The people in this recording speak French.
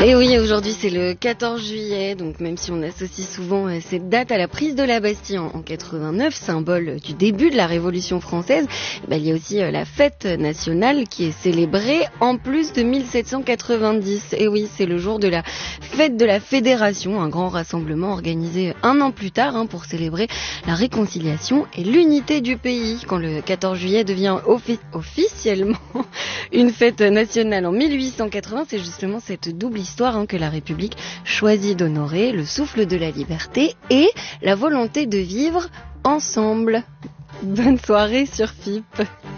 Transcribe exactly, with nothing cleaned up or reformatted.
Et oui, aujourd'hui c'est le quatorze juillet, donc même si on associe souvent cette date à la prise de la Bastille en quatre-vingt-neuf, symbole du début de la Révolution française, eh ben, il y a aussi la fête nationale qui est célébrée en plus de mille sept cent quatre-vingt-dix. Et oui, c'est le jour de la fête de la Fédération, un grand rassemblement organisé un an plus tard hein, pour célébrer la réconciliation et l'unité du pays. Quand le quatorze juillet devient offi- officiellement une fête nationale en mille huit cent quatre-vingts, c'est justement cette double histoire hein, que la République choisit d'honorer, le souffle de la liberté et la volonté de vivre ensemble. Bonne soirée sur F I P.